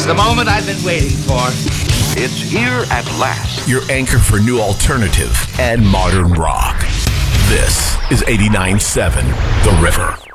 the moment I've been waiting for. It's here at last. Your anchor for new alternative and modern rock. This is 89.7 The River.